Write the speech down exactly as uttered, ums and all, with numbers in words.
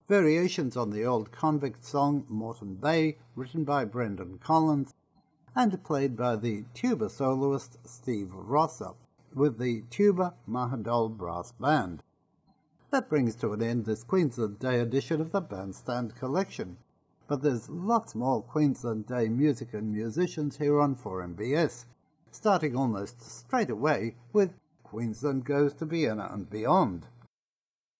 variations on the old convict song Moreton Bay, written by Brendan Collins, and played by the tuba soloist Steve Rosser, with the Tuba Mahadol Brass Band. That brings to an end this Queensland Day edition of the Bandstand Collection. But there's lots more Queensland Day music and musicians here on four M B S, starting almost straight away with Queensland Goes to Vienna and Beyond.